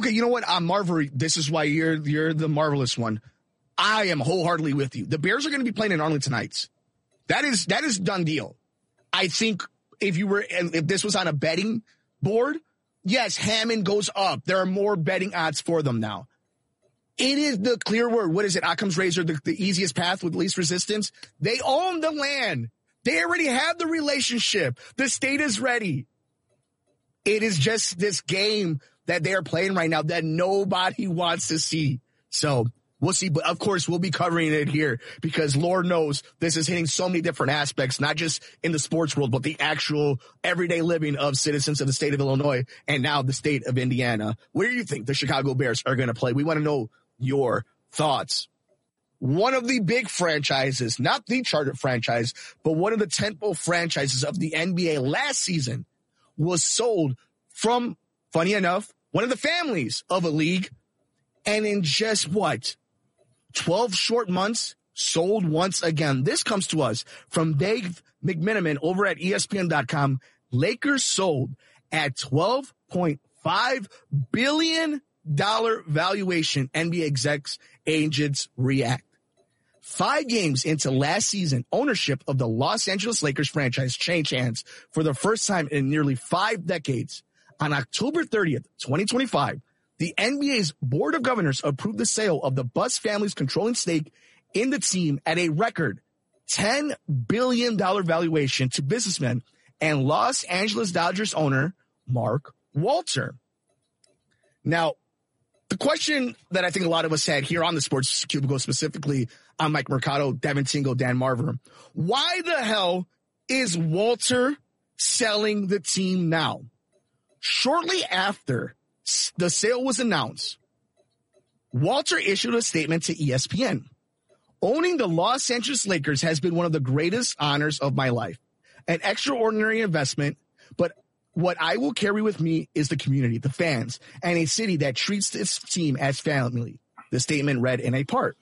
Okay, you know what? Marver, this is why you're the marvelous one. I am wholeheartedly with you. The Bears are going to be playing in Arlington Heights. That is done deal. I think if this was on a betting board, yes, Hammond goes up. There are more betting odds for them now. It is the clear word. What is it? Occam's razor, the easiest path with least resistance. They own the land. They already have the relationship. The state is ready. It is just this game that they are playing right now that nobody wants to see. So we'll see. But of course, we'll be covering it here because Lord knows this is hitting so many different aspects, not just in the sports world, but the actual everyday living of citizens of the state of Illinois and now the state of Indiana. Where do you think the Chicago Bears are going to play? We want to know your thoughts. One of the big franchises, not the charter franchise, but one of the tentpole franchises of the NBA last season was sold from, funny enough, one of the families of a league. And in just 12 short months, sold once again. This comes to us from Dave McMenamin over at ESPN.com. Lakers sold at $12.5 billion valuation. NBA execs, agents react. 5 games into last season, ownership of the Los Angeles Lakers franchise changed hands for the first time in nearly 5 decades. On October 30th, 2025, the NBA's Board of Governors approved the sale of the Buss family's controlling stake in the team at a record $10 billion valuation to businessman and Los Angeles Dodgers owner Mark Walter. Now, the question that I think a lot of us had here on the Sports Cubicle, specifically on Mike Mercado, Devin Tingle, Dan Marver, why the hell is Walter selling the team now? Shortly after the sale was announced, Walter issued a statement to ESPN. Owning the Los Angeles Lakers has been one of the greatest honors of my life, an extraordinary investment, but what I will carry with me is the community, the fans, and a city that treats its team as family, the statement read in a part.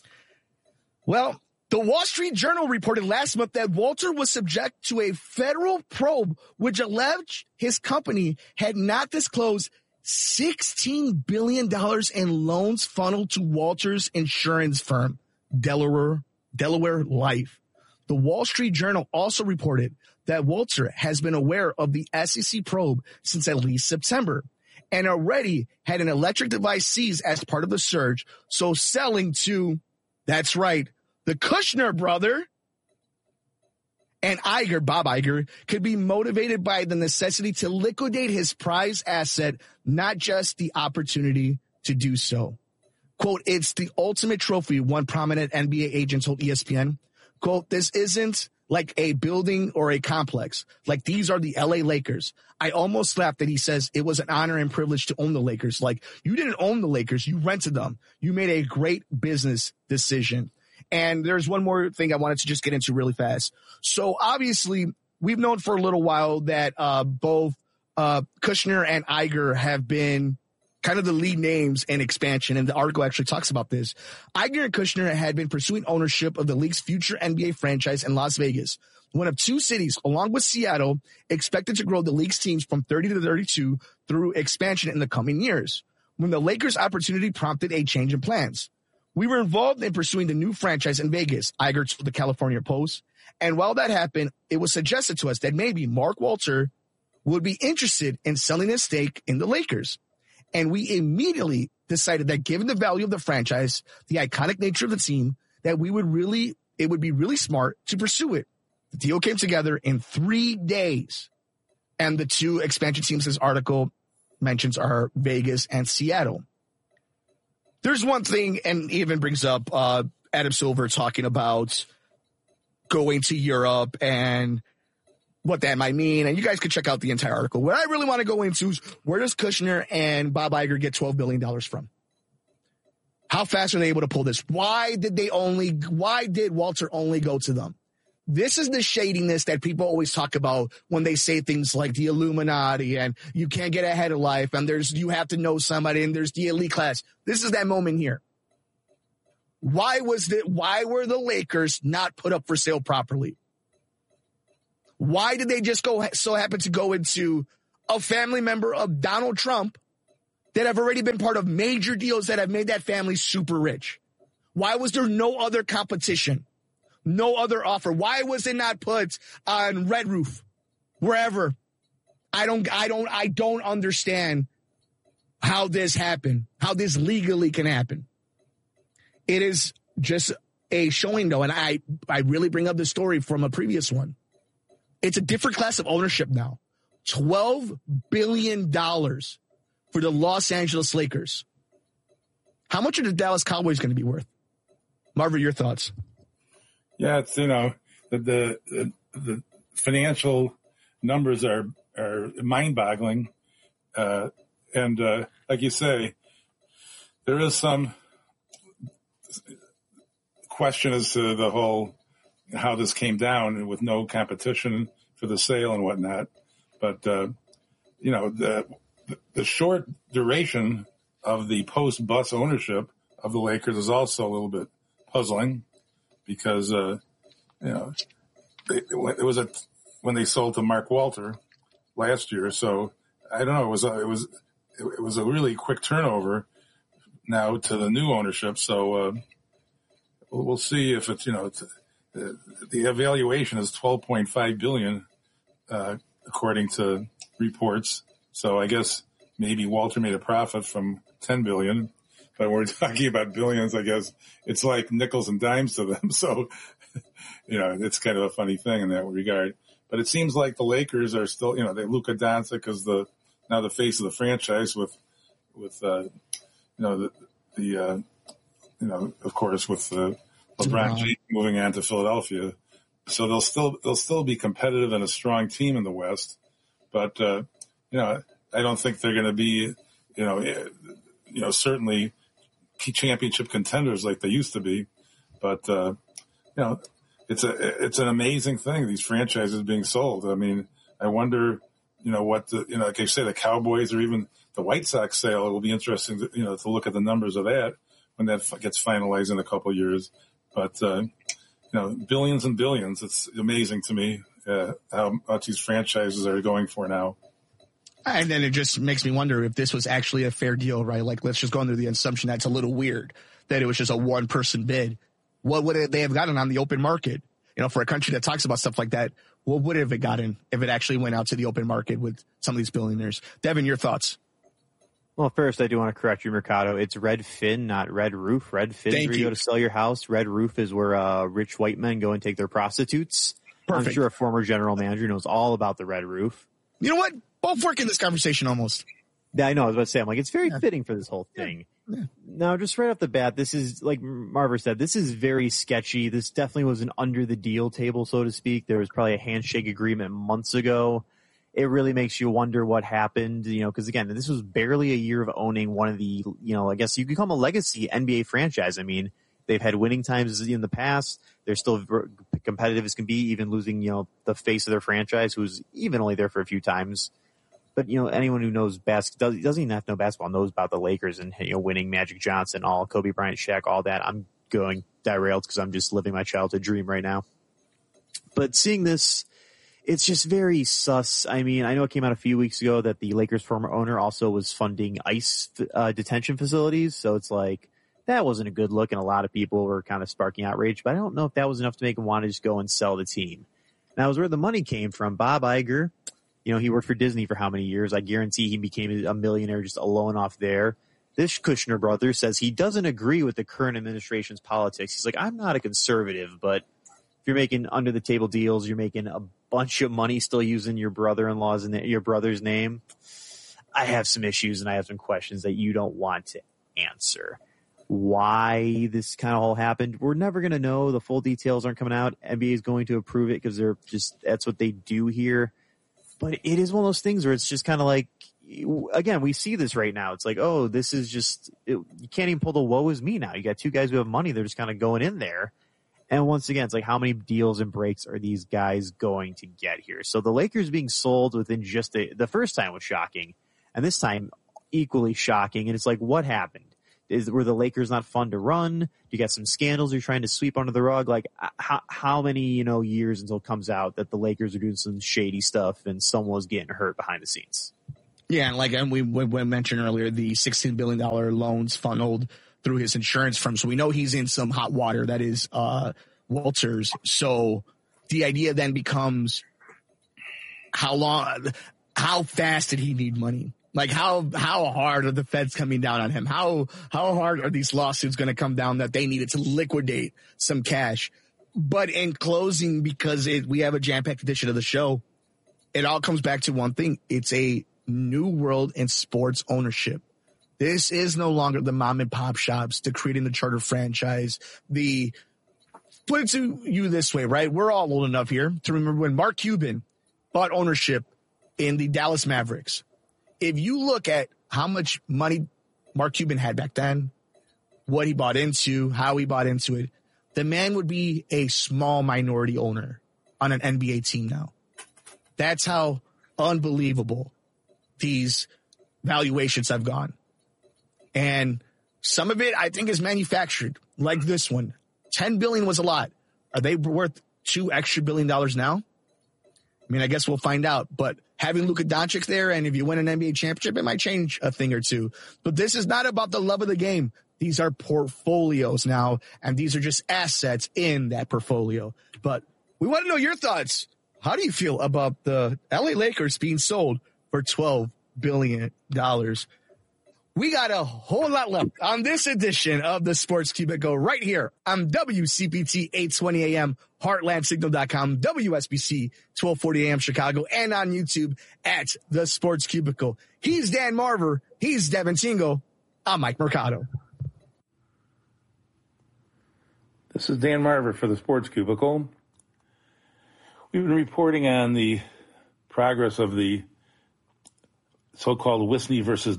Well, the Wall Street Journal reported last month that Walter was subject to a federal probe which alleged his company had not disclosed $16 billion in loans funneled to Walter's insurance firm, Delaware Life. The Wall Street Journal also reported that Walter has been aware of the SEC probe since at least September and already had an electric device seized as part of the surge. So selling to, that's right, the Kushner brother and Iger, Bob Iger, could be motivated by the necessity to liquidate his prized asset, not just the opportunity to do so. Quote, it's the ultimate trophy, one prominent NBA agent told ESPN. Quote, this isn't like a building or a complex. Like, these are the LA Lakers. I almost laughed that he says it was an honor and privilege to own the Lakers. Like, you didn't own the Lakers. You rented them. You made a great business decision. And there's one more thing I wanted to just get into really fast. So obviously, we've known for a little while that both Kushner and Iger have been kind of the lead names in expansion, and the article actually talks about this. Iger and Kushner had been pursuing ownership of the league's future NBA franchise in Las Vegas, one of 2 cities, along with Seattle, expected to grow the league's teams from 30 to 32 through expansion in the coming years, when the Lakers' opportunity prompted a change in plans. We were involved in pursuing the new franchise in Vegas, Iger told the California Post, and while that happened, it was suggested to us that maybe Mark Walter would be interested in selling his stake in the Lakers. And we immediately decided that given the value of the franchise, the iconic nature of the team, that it would be really smart to pursue it. The deal came together in 3 days. And the 2 expansion teams this article mentions are Vegas and Seattle. There's one thing, and even brings up Adam Silver talking about going to Europe and what that might mean. And you guys can check out the entire article. What I really want to go into is, where does Kushner and Bob Iger get $12 billion from? How fast are they able to pull this? Why did Walter only go to them? This is the shadiness that people always talk about when they say things like the Illuminati and you can't get ahead of life and you have to know somebody and there's the elite class. This is that moment here. Why were the Lakers not put up for sale properly? Why did they just happen to go into a family member of Donald Trump that have already been part of major deals that have made that family super rich? Why was there no other competition? No other offer? Why was it not put on Red Roof? Wherever. I don't understand how this happened, how this legally can happen. It is just a showing, though, and I really bring up the story from a previous one. It's a different class of ownership now. $12 billion for the Los Angeles Lakers. How much are the Dallas Cowboys going to be worth? Marvin, your thoughts? Yeah, it's, the financial numbers are mind-boggling. And like you say, there is some question as to the whole, how this came down with no competition for the sale and whatnot. But, the short duration of the post-bus ownership of the Lakers is also a little bit puzzling because, it was when they sold to Mark Walter last year. So I don't know. It was a really quick turnover now to the new ownership. So, we'll see if it's, the evaluation is $12.5 billion, according to reports. So I guess maybe Walter made a profit from $10 billion, but we're talking about billions. I guess it's like nickels and dimes to them. So, it's kind of a funny thing in that regard. But it seems like the Lakers are still, Luka Doncic is now the face of the franchise with of course with LeBron James moving on to Philadelphia. So they'll still be competitive and a strong team in the West. But, I don't think they're going to be, certainly key championship contenders like they used to be. But, it's an amazing thing, these franchises being sold. I mean, I wonder, what like I say, the Cowboys or even the White Sox sale, it will be interesting to, to look at the numbers of that when that gets finalized in a couple of years. But, billions and billions, it's amazing to me how much these franchises are going for now. And then it just makes me wonder if this was actually a fair deal, right? Like, let's just go under the assumption that's a little weird, that it was just a one-person bid. What would they have gotten on the open market? For a country that talks about stuff like that, what would have it gotten if it actually went out to the open market with some of these billionaires? Devin, your thoughts? Well, first, I do want to correct you, Mercado. It's Redfin, not Red Roof. Redfin is where you go to sell your house. Red Roof is where rich white men go and take their prostitutes. Perfect. I'm sure a former general manager knows all about the Red Roof. You know what? Both work in this conversation almost. Yeah, I know. I was about to say, I'm like, it's very fitting for this whole thing. Yeah. Now, just right off the bat, this is, like Marver said, this is very sketchy. This definitely was an under the deal table, so to speak. There was probably a handshake agreement months ago. It really makes you wonder what happened, because again, this was barely a year of owning one of the, I guess you could call them a legacy NBA franchise. I mean, they've had winning times in the past. They're still competitive as can be, even losing, the face of their franchise, who's even only there for a few times. But, anyone who knows basketball, doesn't even have to know basketball, knows about the Lakers and, winning Magic Johnson, all Kobe Bryant, Shaq, all that. I'm going derailed because I'm just living my childhood dream right now. But seeing this, it's just very sus. I mean, I know it came out a few weeks ago that the Lakers' former owner also was funding ICE detention facilities. So it's like, that wasn't a good look, and a lot of people were kind of sparking outrage. But I don't know if that was enough to make them want to just go and sell the team. Now, was where the money came from. Bob Iger, he worked for Disney for how many years? I guarantee he became a millionaire just alone off there. This Kushner brother says he doesn't agree with the current administration's politics. He's like, I'm not a conservative, but if you're making under the table deals, you're making a bunch of money still using your brother-in-law's and your brother's name. I have some issues and I have some questions that you don't want to answer. Why this kind of all happened, we're never going to know. The full details aren't coming out. NBA is going to approve it because that's what they do here. But it is one of those things where it's just kind of like, again, we see this right now. It's like, oh, this is just, you can't even pull the woe is me now. You got two guys who have money. They're just kind of going in there. And once again, it's like, how many deals and breaks are these guys going to get here? So the Lakers being sold within just the first time was shocking. And this time, equally shocking. And it's like, what happened? Were the Lakers not fun to run? You got some scandals you're trying to sweep under the rug? Like, how many, years until it comes out that the Lakers are doing some shady stuff and someone was getting hurt behind the scenes? Yeah, and we mentioned earlier the $16 billion loans funneled through his insurance firm. So we know he's in some hot water. That is Walters. So the idea then becomes how fast did he need money? Like how hard are the feds coming down on him? How hard are these lawsuits going to come down that they needed to liquidate some cash? But in closing, because we have a jam-packed edition of the show, it all comes back to one thing. It's a new world in sports ownership. This is no longer the mom and pop shops, the creating the charter franchise, put it to you this way, right? We're all old enough here to remember when Mark Cuban bought ownership in the Dallas Mavericks. If you look at how much money Mark Cuban had back then, what he bought into, how he bought into it, the man would be a small minority owner on an NBA team now. That's how unbelievable these valuations have gone. And some of it, I think, is manufactured, like this one. $10 billion was a lot. Are they worth $2 extra billion now? I mean, I guess we'll find out. But having Luka Doncic there, and if you win an NBA championship, it might change a thing or two. But this is not about the love of the game. These are portfolios now, and these are just assets in that portfolio. But we want to know your thoughts. How do you feel about the LA Lakers being sold for $12 billion? We got a whole lot left on this edition of the Sports Cubicle right here on WCPT 820 AM, heartlandsignal.com, WSBC 1240 AM Chicago, and on YouTube at the Sports Cubicle. He's Dan Marver. He's Devin Tingle. I'm Mike Mercado. This is Dan Marver for the Sports Cubicle. We've been reporting on the progress of the so-called Wisney versus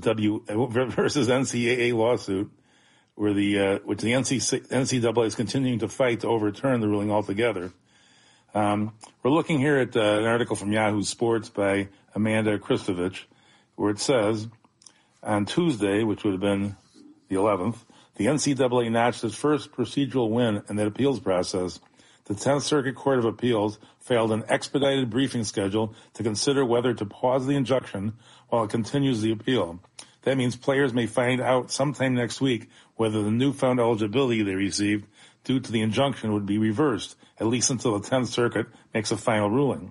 NCAA lawsuit, where which the NCAA is continuing to fight to overturn the ruling altogether. We're looking here at an article from Yahoo Sports by Amanda Kristovich, where it says, on Tuesday, which would have been the 11th, the NCAA notched its first procedural win in that appeals process. The 10th Circuit Court of Appeals filed an expedited briefing schedule to consider whether to pause the injunction while it continues the appeal. That means players may find out sometime next week whether the newfound eligibility they received due to the injunction would be reversed, at least until the 10th Circuit makes a final ruling.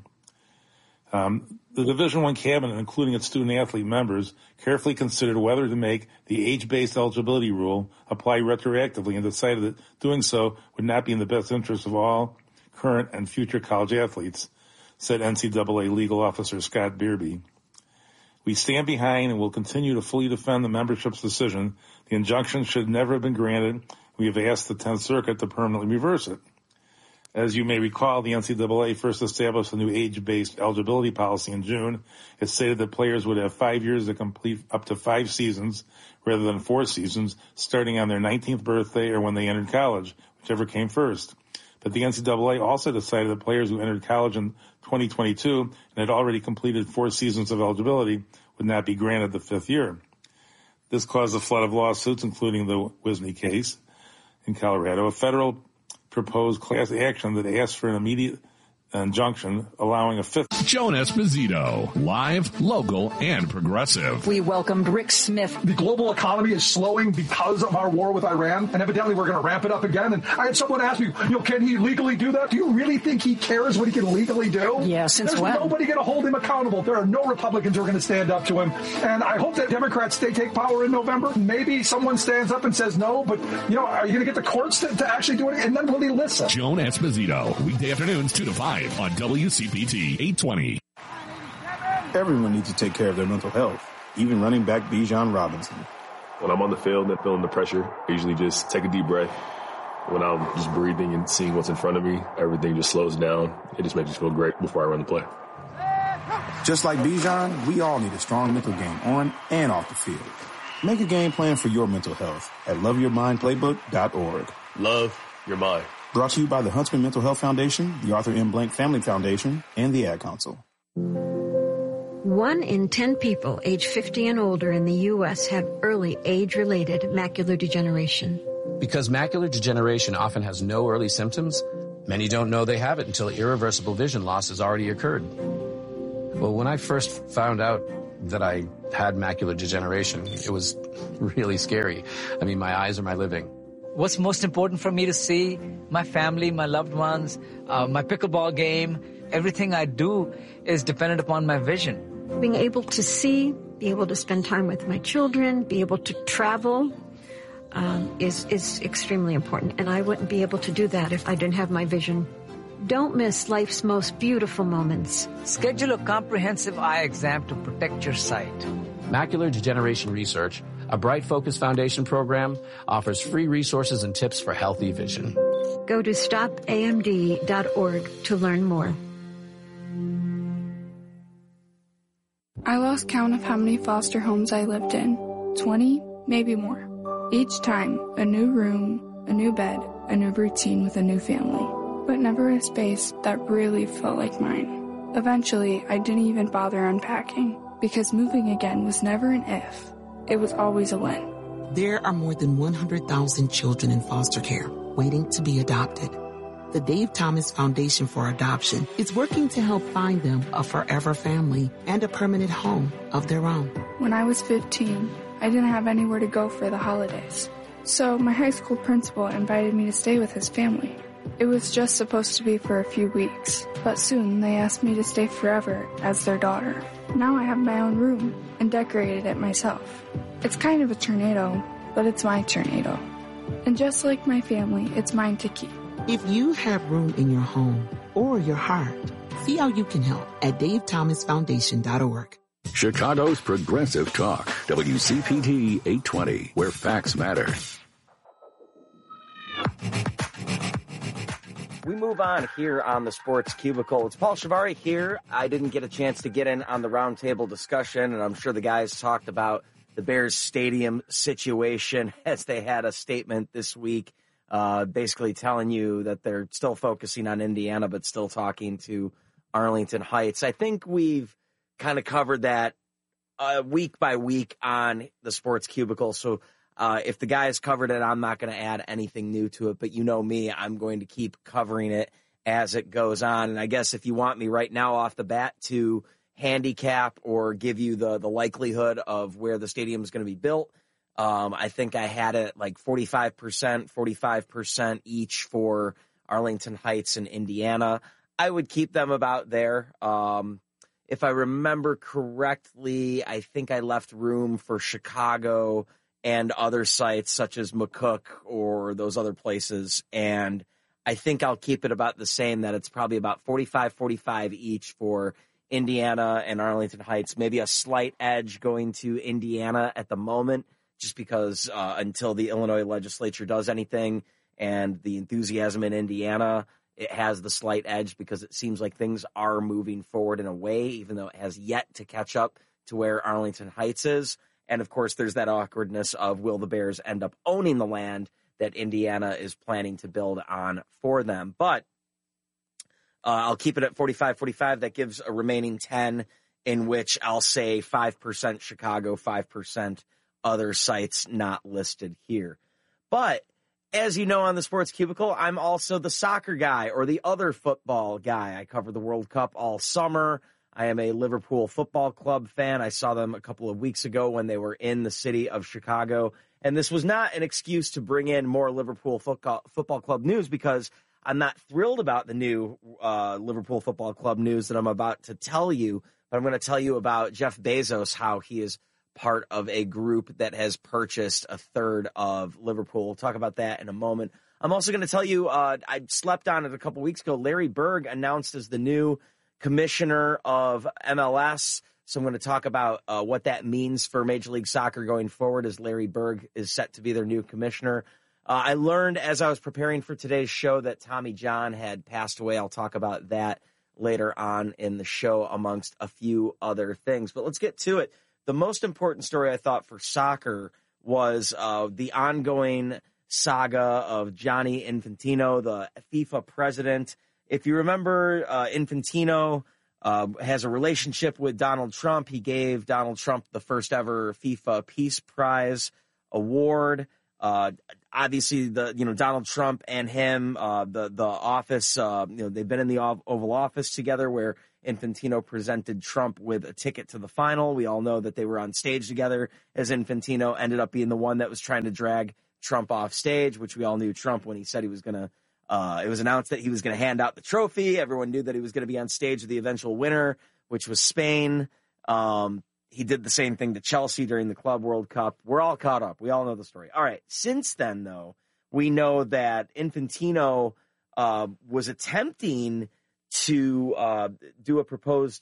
The Division I cabinet, including its student-athlete members, carefully considered whether to make the age-based eligibility rule apply retroactively and decided that doing so would not be in the best interest of all current and future college athletes, said NCAA legal officer Scott Beerby. We stand behind and will continue to fully defend the membership's decision. The injunction should never have been granted. We have asked the 10th Circuit to permanently reverse it. As you may recall, the NCAA first established a new age-based eligibility policy in June. It stated that players would have 5 years to complete up to 5 seasons rather than 4 seasons, starting on their 19th birthday or when they entered college, whichever came first. But the NCAA also decided that players who entered college in 2022 and had already completed 4 seasons of eligibility would not be granted the 5th year. This caused a flood of lawsuits, including the Wisney case in Colorado, a federal proposed class action that asked for an immediate injunction allowing a 5th. Joan Esposito, live, local, and progressive. We welcomed Rick Smith. The global economy is slowing because of our war with Iran, and evidently we're going to ramp it up again. And I had someone ask me, can he legally do that? Do you really think he cares what he can legally do? Yeah, since There's when? nobody going to hold him accountable. There are no Republicans who are going to stand up to him. And I hope that Democrats, they take power in November. Maybe someone stands up and says no, but, are you going to get the courts to actually do it? And then will he listen? Joan Esposito, weekday afternoons 2 to 5 on WCPT 820. Everyone needs to take care of their mental health, even running back Bijan Robinson. When I'm on the field and feeling the pressure, I usually just take a deep breath. When I'm just breathing and seeing what's in front of me, everything just slows down. It just makes me feel great before I run the play. Just like Bijan, we all need a strong mental game on and off the field. Make a game plan for your mental health at loveyourmindplaybook.org. Love your mind. Brought to you by the Huntsman Mental Health Foundation, the Arthur M. Blank Family Foundation, and the Ad Council. 1 in 10 people age 50 and older in the U.S. have early age-related macular degeneration. Because macular degeneration often has no early symptoms, many don't know they have it until irreversible vision loss has already occurred. Well, when I first found out that I had macular degeneration. It was really scary. I mean, my eyes are my living. What's most important for me to see? My family, my loved ones, my pickleball game. Everything I do is dependent upon my vision. Being able to see, be able to spend time with my children, be able to travel is extremely important. And I wouldn't be able to do that if I didn't have my vision. Don't miss life's most beautiful moments. Schedule a comprehensive eye exam to protect your sight. Macular Degeneration Research, a Bright Focus Foundation program, offers free resources and tips for healthy vision. Go to stopamd.org to learn more. I lost count of how many foster homes I lived in. 20, maybe more. Each time, a new room, a new bed, a new routine with a new family. But never a space that really felt like mine. Eventually, I didn't even bother unpacking, because moving again was never an if. It was always a when. There are more than 100,000 children in foster care waiting to be adopted. The Dave Thomas Foundation for Adoption is working to help find them a forever family and a permanent home of their own. When I was 15, I didn't have anywhere to go for the holidays. So my high school principal invited me to stay with his family. It was just supposed to be for a few weeks, but soon they asked me to stay forever as their daughter. Now I have my own room and decorated it myself. It's kind of a tornado, but it's my tornado. And just like my family, it's mine to keep. If you have room in your home or your heart, see how you can help at davethomasfoundation.org. Chicago's Progressive Talk, WCPT 820, where facts matter. We move on here on the Sports Cubicle. It's Paul Shivari here. I didn't get a chance to get in on the roundtable discussion, and I'm sure the guys talked about the Bears stadium situation as they had a statement this week, basically telling you that they're still focusing on Indiana, but still talking to Arlington Heights. I think we've kind of covered that week by week on the Sports Cubicle, so if the guys covered it, I'm not going to add anything new to it, but you know me, I'm going to keep covering it as it goes on. And I guess if you want me right now off the bat to handicap or give you the likelihood of where the stadium is going to be built, I think I had it like 45% each for Arlington Heights and Indiana. I would keep them about there. If I remember correctly, I think I left room for Chicago and other sites such as McCook or those other places. And I think I'll keep it about the same, that it's probably about 45-45 each for Indiana and Arlington Heights, maybe a slight edge going to Indiana at the moment, just because until the Illinois legislature does anything and the enthusiasm in Indiana, it has the slight edge because it seems like things are moving forward in a way, even though it has yet to catch up to where Arlington Heights is. And, of course, there's that awkwardness of will the Bears end up owning the land that Indiana is planning to build on for them. But I'll keep it at 45-45. That gives a remaining 10 in which I'll say 5% Chicago, 5% other sites not listed here. But as you know, on the Sports Cubicle, I'm also the soccer guy or the other football guy. I cover the World Cup all summer. I am a Liverpool Football Club fan. I saw them a couple of weeks ago when they were in the city of Chicago. And this was not an excuse to bring in more Liverpool Football Club news, because I'm not thrilled about the new Liverpool Football Club news that I'm about to tell you. But I'm going to tell you about Jeff Bezos, how he is part of a group that has purchased a third of Liverpool. We'll talk about that in a moment. I'm also going to tell you, I slept on it a couple weeks ago. Larry Berg announced as the new commissioner of MLS. So I'm going to talk about what that means for Major League Soccer going forward, as Larry Berg is set to be their new commissioner. I learned as I was preparing for today's show that Tommy John had passed away. I'll talk about that later on in the show, amongst a few other things. But let's get to it. The most important story, I thought, for soccer was the ongoing saga of Gianni Infantino, the FIFA president. If you remember, Infantino has a relationship with Donald Trump. He gave Donald Trump the first ever FIFA Peace Prize award. Obviously, Donald Trump and him, the office, they've been in the Oval Office together, where Infantino presented Trump with a ticket to the final. We all know that they were on stage together, as Infantino ended up being the one that was trying to drag Trump off stage, which we all knew Trump when he said he was going to, it was announced that he was going to hand out the trophy. Everyone knew that he was going to be on stage with the eventual winner, which was Spain. He did the same thing to Chelsea during the Club World Cup. We're all caught up. We all know the story. All right. Since then, though, we know that Infantino was attempting to do a proposed,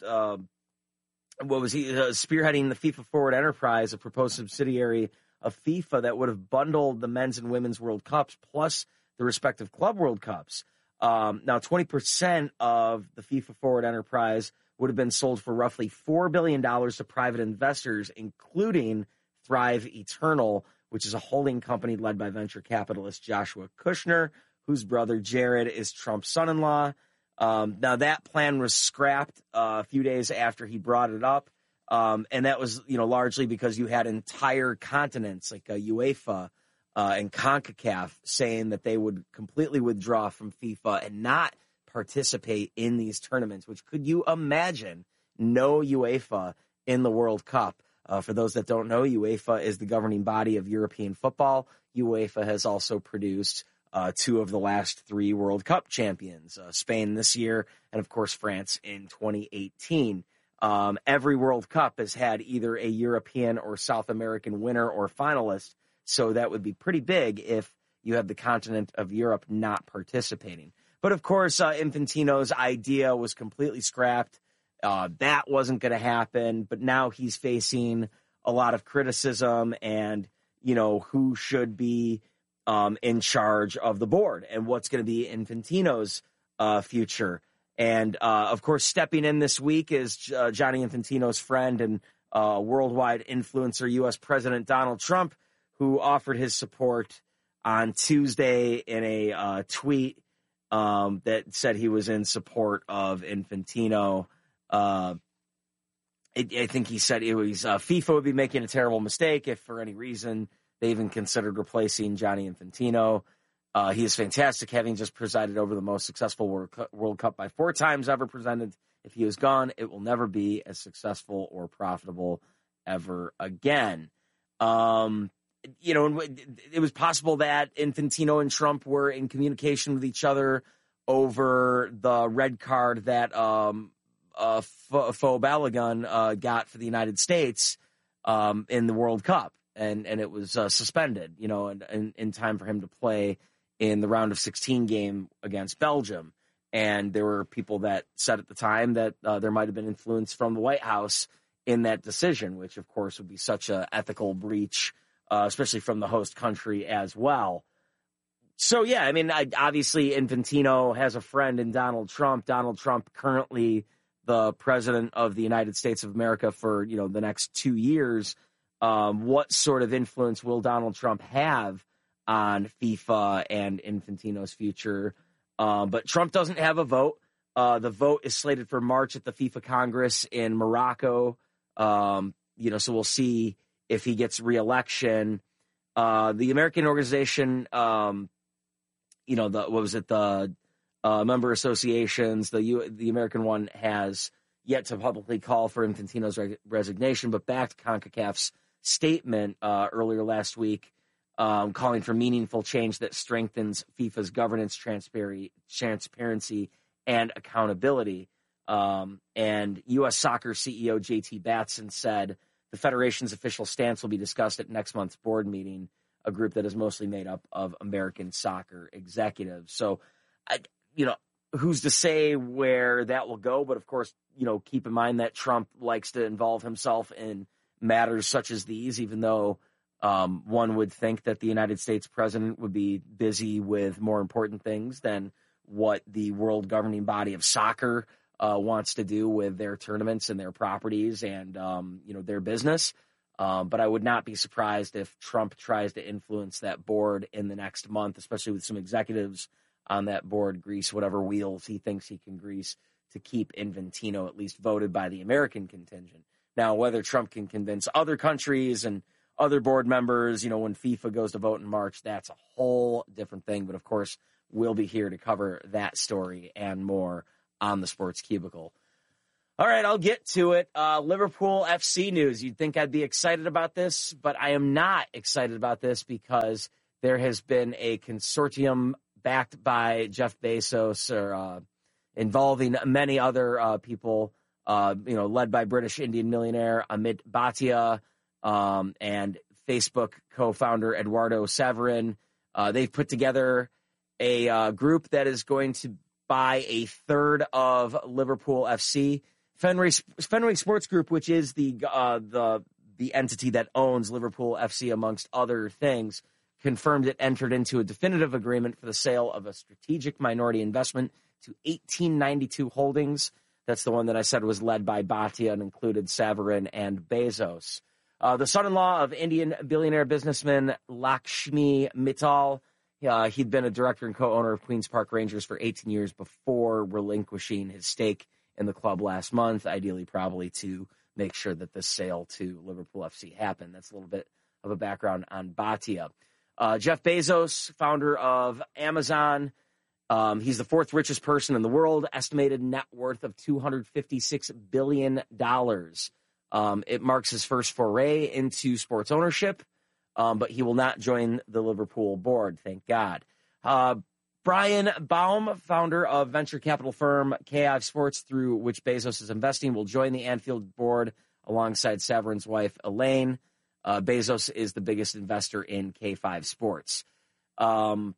spearheading the FIFA Forward Enterprise, a proposed subsidiary of FIFA that would have bundled the men's and women's World Cups plus the respective Club World Cups. Now, 20% of the FIFA Forward Enterprise would have been sold for roughly $4 billion to private investors, including Thrive Eternal, which is a holding company led by venture capitalist Joshua Kushner, whose brother Jared is Trump's son-in-law. Now, that plan was scrapped a few days after he brought it up, and that was, largely because you had entire continents like UEFA and CONCACAF saying that they would completely withdraw from FIFA and not participate in these tournaments, which, could you imagine no UEFA in the World Cup? For those that don't know, UEFA is the governing body of European football. UEFA has also produced two of the last three World Cup champions, Spain this year and, of course, France in 2018. Every World Cup has had either a European or South American winner or finalist, so that would be pretty big if you have the continent of Europe not participating. But, of course, Infantino's idea was completely scrapped. That wasn't going to happen. But now he's facing a lot of criticism and, who should be in charge of the board and what's going to be Infantino's future. And, of course, stepping in this week is Gianni Infantino's friend and worldwide influencer, U.S. President Donald Trump, who offered his support on Tuesday in a tweet that said he was in support of Infantino. I think he said it was FIFA would be making a terrible mistake if for any reason they even considered replacing Gianni Infantino. He is fantastic, having just presided over the most successful World Cup by 4 times ever presented. If he is gone, it will never be as successful or profitable ever again. It was possible that Infantino and Trump were in communication with each other over the red card that Fo Balogun got for the United States in the World Cup, and it was suspended, in time for him to play in the round of 16 game against Belgium. And there were people that said at the time that there might have been influence from the White House in that decision, which, of course, would be such an ethical breach, especially from the host country as well. So, yeah, obviously Infantino has a friend in Donald Trump. Donald Trump currently the president of the United States of America for, the next 2 years. What sort of influence will Donald Trump have on FIFA and Infantino's future? But Trump doesn't have a vote. The vote is slated for March at the FIFA Congress in Morocco. So we'll see if he gets re-election. The American organization, the member associations, the American one has yet to publicly call for Infantino's resignation, but backed CONCACAF's statement earlier last week, calling for meaningful change that strengthens FIFA's governance, transparency, and accountability. And U.S. Soccer CEO J.T. Batson said the Federation's official stance will be discussed at next month's board meeting, a group that is mostly made up of American soccer executives. So, who's to say where that will go? But, of course, keep in mind that Trump likes to involve himself in matters such as these, even though one would think that the United States president would be busy with more important things than what the world governing body of soccer wants to do with their tournaments and their properties and, their business. But I would not be surprised if Trump tries to influence that board in the next month, especially with some executives on that board grease whatever wheels he thinks he can grease to keep Infantino at least voted by the American contingent. Now, whether Trump can convince other countries and other board members, when FIFA goes to vote in March, that's a whole different thing. But, of course, we'll be here to cover that story and more on the Sports Cubicle. All right, I'll get to it. Liverpool FC news. You'd think I'd be excited about this, but I am not excited about this because there has been a consortium backed by Jeff Bezos or involving many other people, led by British Indian millionaire Amit Bhatia and Facebook co-founder Eduardo Saverin. They've put together a group that is going to buy a third of Liverpool FC. Fenway Sports Group, which is the entity that owns Liverpool FC, amongst other things, confirmed it entered into a definitive agreement for the sale of a strategic minority investment to 1892 Holdings. That's the one that I said was led by Bhatia and included Saverin and Bezos. The son-in-law of Indian billionaire businessman Lakshmi Mittal, he'd been a director and co-owner of Queen's Park Rangers for 18 years before relinquishing his stake in the club last month, ideally probably to make sure that this sale to Liverpool FC happened. That's a little bit of a background on Bhatia. Jeff Bezos, founder of Amazon, he's the fourth richest person in the world, estimated net worth of $256 billion. It marks his first foray into sports ownership, but he will not join the Liverpool board, thank God. Brian Baum, founder of venture capital firm K5 Sports, through which Bezos is investing, will join the Anfield board alongside Saverin's wife, Elaine. Bezos is the biggest investor in K5 Sports. Now,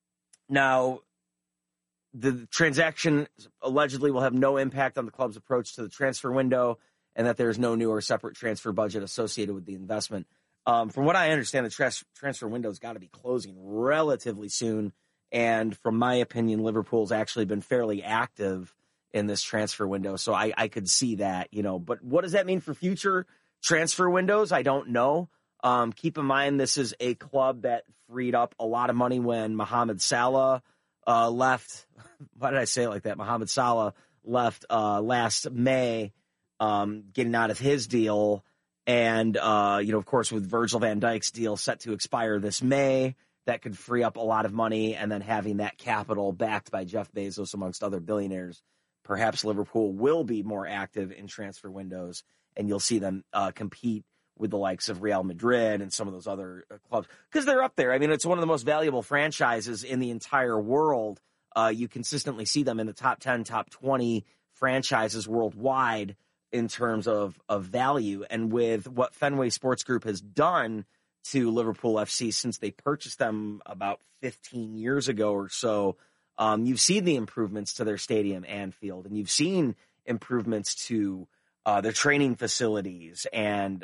the transaction allegedly will have no impact on the club's approach to the transfer window, and that there's no new or separate transfer budget associated with the investment. From what I understand, the transfer window's got to be closing relatively soon. And from my opinion, Liverpool's actually been fairly active in this transfer window. So I could see that, but what does that mean for future transfer windows? I don't know. Keep in mind, this is a club that freed up a lot of money when Mohamed Salah left. Why did I say it like that? Mohamed Salah left last May, getting out of his deal. And, of course, with Virgil van Dijk's deal set to expire this May, that could free up a lot of money, and then having that capital backed by Jeff Bezos, amongst other billionaires, perhaps Liverpool will be more active in transfer windows, and you'll see them compete with the likes of Real Madrid and some of those other clubs, because they're up there. I mean, it's one of the most valuable franchises in the entire world. You consistently see them in the top 10, top 20 franchises worldwide in terms of value. And with what Fenway Sports Group has done to Liverpool FC since they purchased them about 15 years ago or so, you've seen the improvements to their stadium, Anfield, and you've seen improvements to their training facilities and,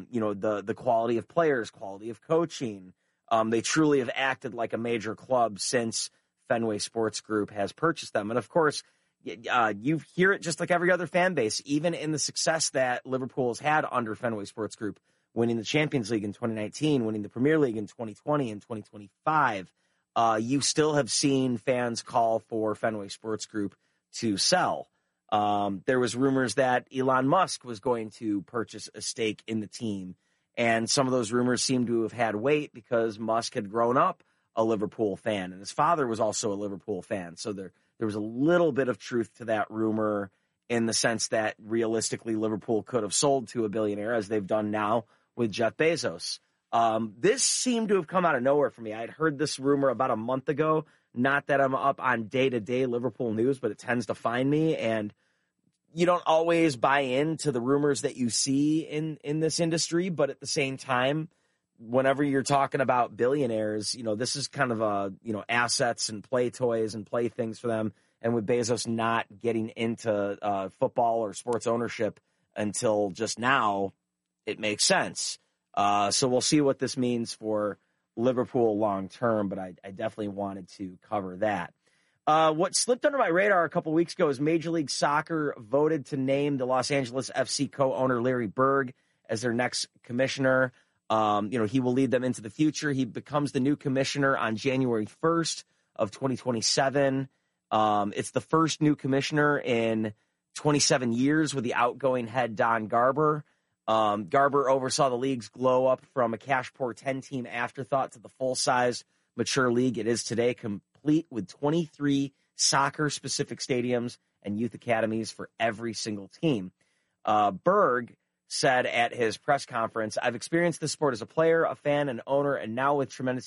the quality of players, quality of coaching. They truly have acted like a major club since Fenway Sports Group has purchased them. And of course, you hear it just like every other fan base, even in the success that Liverpool has had under Fenway Sports Group, winning the Champions League in 2019, winning the Premier League in 2020 and 2025. You still have seen fans call for Fenway Sports Group to sell. There was rumors that Elon Musk was going to purchase a stake in the team, and some of those rumors seem to have had weight because Musk had grown up a Liverpool fan, and his father was also a Liverpool fan. So there was a little bit of truth to that rumor, in the sense that realistically Liverpool could have sold to a billionaire, as they've done now with Jeff Bezos. This seemed to have come out of nowhere for me. I'd heard this rumor about a month ago. Not that I'm up on day-to-day Liverpool news, but it tends to find me, and you don't always buy into the rumors that you see in this industry. But at the same time, whenever you're talking about billionaires, this is kind of assets and play toys and play things for them. And with Bezos not getting into football or sports ownership until just now, it makes sense. So we'll see what this means for Liverpool long term, but I definitely wanted to cover that. What slipped under my radar a couple weeks ago is Major League Soccer voted to name the Los Angeles FC co-owner Larry Berg as their next commissioner. He will lead them into the future. He becomes the new commissioner on January 1st of 2027. It's the first new commissioner in 27 years with the outgoing head, Don Garber. Garber oversaw the league's glow up from a cash-poor 10-team afterthought to the full-size, mature league it is today, complete with 23 soccer-specific stadiums and youth academies for every single team. Berg said at his press conference, I've experienced this sport as a player, a fan, an owner, and now with tremendous